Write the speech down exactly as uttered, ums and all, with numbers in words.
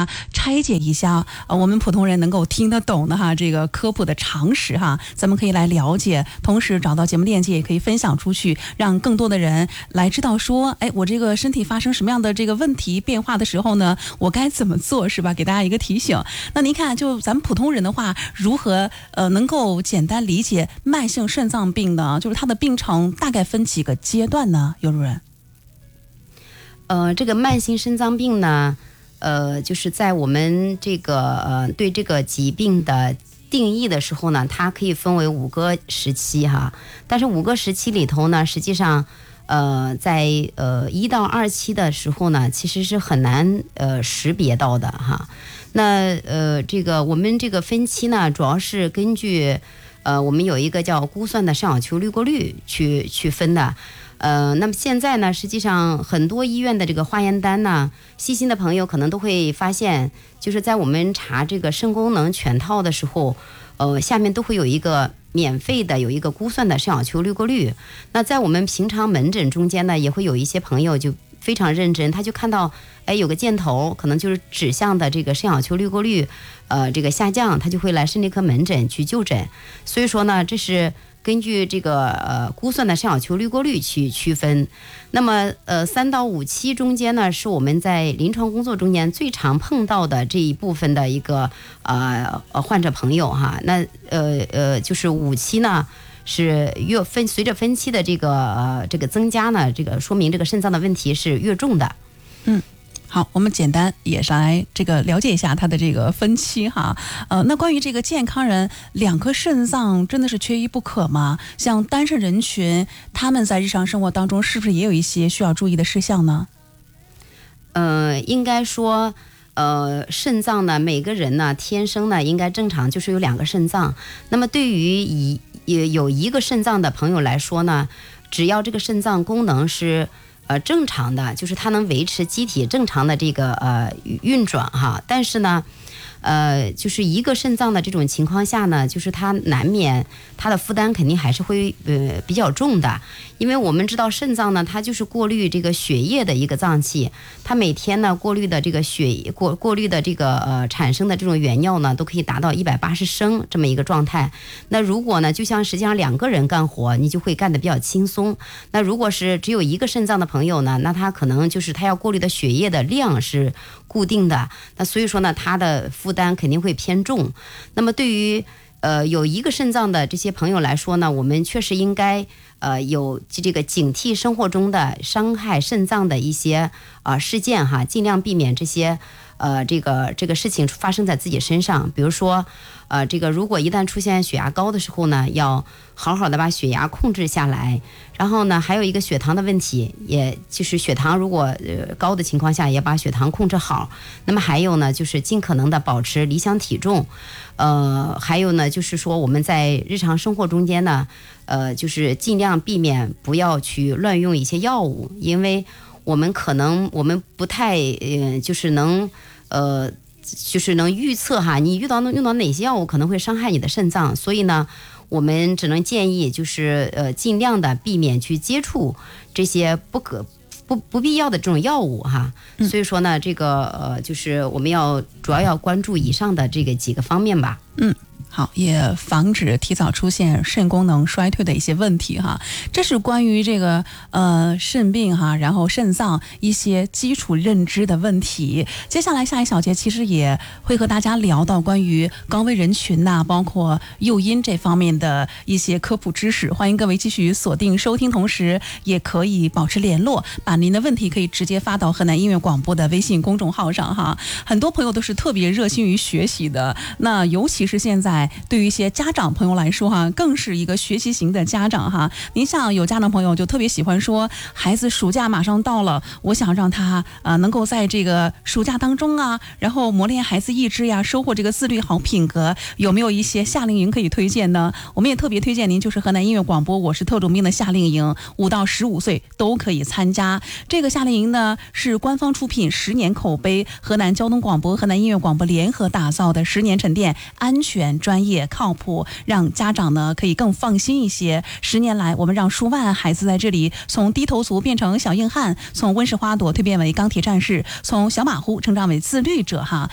家拆解一下，呃，我们普通人能够听得懂的哈，这个科普的常识哈，咱们可以来了解，同时找到节目链接，也可以分享出去，让更多的人来知道说，哎，我这个身体发生什么样的这个问题变化的时候呢，我该怎么做，是吧？给大家一个提醒。那您看，就咱们普通人的话，如何呃能够简单理解慢性肾脏病呢？就是它的病程大概分几个阶段呢？尤主任。 呃，这个慢性肾脏病呢，呃，就是在我们这个呃对这个疾病的定义的时候呢，它可以分为五个时期哈。但是五个时期里头呢，实际上，呃，在呃一到二期的时候呢，其实是很难呃识别到的哈。那呃这个我们这个分期呢，主要是根据呃我们有一个叫估算的肾小球滤过率去去分的。呃，那么现在呢，实际上很多医院的这个化验单呢，细心的朋友可能都会发现，就是在我们查这个肾功能全套的时候，呃，下面都会有一个免费的有一个估算的肾小球滤过率。那在我们平常门诊中间呢，也会有一些朋友就非常认真，他就看到，哎，有个箭头，可能就是指向的这个肾小球滤过率，呃，这个下降，他就会来肾内科门诊去就诊。所以说呢，这是根据这个呃估算的肾小球滤过率去区分。那么呃三到五期中间呢，是我们在临床工作中间最常碰到的这一部分的一个呃呃患者朋友哈。那呃呃就是五期呢，是越分随着分期的这个呃这个增加呢，这个说明这个肾脏的问题是越重的。 嗯。好，我们简单也是来这个了解一下它的这个分期哈。呃，那关于这个健康人两颗肾脏真的是缺一不可吗？像单肾人群，他们在日常生活当中是不是也有一些需要注意的事项呢？ 呃，应该说，呃，肾脏呢，每个人呢天生呢应该正常就是有两个肾脏。那么对于一有一个肾脏的朋友来说呢，只要这个肾脏功能是呃，正常的，就是它能维持机体正常的这个呃运转哈。但是呢，呃，就是一个肾脏的这种情况下呢，就是它难免它的负担肯定还是会呃比较重的，因为我们知道肾脏呢，它就是过滤这个血液的一个脏器，它每天呢过滤的这个血过过滤的这个呃产生的这种原尿呢，都可以达到一百八十升这么一个状态。那如果呢，就像实际上两个人干活，你就会干得比较轻松。那如果是只有一个肾脏的朋友呢，那他可能就是他要过滤的血液的量是固定的，那所以说呢，他的负担肯定会偏重。那么对于呃有一个肾脏的这些朋友来说呢，我们确实应该呃有这个警惕生活中的伤害肾脏的一些啊、呃、事件哈，尽量避免这些呃这个这个事情发生在自己身上。比如说呃这个如果一旦出现血压高的时候呢，要好好的把血压控制下来。然后呢，还有一个血糖的问题，也就是血糖如果呃高的情况下，也把血糖控制好。那么还有呢，就是尽可能的保持理想体重。呃，还有呢，就是说我们在日常生活中间呢，呃，就是尽量避免不要去乱用一些药物，因为我们可能我们不太呃，就是能呃。就是能预测哈，你遇到能用到哪些药物可能会伤害你的肾脏，所以呢，我们只能建议就是呃尽量的避免去接触这些不可不不必要的这种药物哈。 嗯、 所以说呢，这个呃就是我们要主要要关注以上的这个几个方面吧。 嗯。好，也防止提早出现肾功能衰退的一些问题哈。这是关于这个呃肾病哈，然后肾脏一些基础认知的问题。接下来下一小节其实也会和大家聊到关于高危人群呐、啊，包括诱因这方面的一些科普知识。欢迎各位继续锁定收听，同时也可以保持联络，把您的问题可以直接发到河南音乐广播的微信公众号上哈。很多朋友都是特别热心于学习的，那尤其是现在。对于一些家长朋友来说哈，更是一个学习型的家长哈。您像有家长朋友就特别喜欢说，孩子暑假马上到了，我想让他呃能够在这个暑假当中啊，然后磨练孩子意志呀，收获这个自律好品格。有没有一些夏令营可以推荐呢？我们也特别推荐您，就是河南音乐广播我是特种兵的夏令营，五到十五岁都可以参加。这个夏令营呢是官方出品，十年口碑，河南交通广播、河南音乐广播联合打造的十年沉淀，安全专业靠谱，让家长呢可以更放心一些。十年来，我们让数万孩子在这里从低头族变成小硬汉，从温室花朵蜕变为钢铁战士，从小马虎成长为自律者哈。